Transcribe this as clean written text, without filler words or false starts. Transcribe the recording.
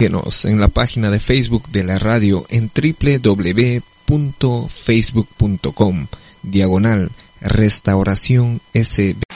Síguenos en la página de Facebook de la radio en www.facebook.com/Restauración SB.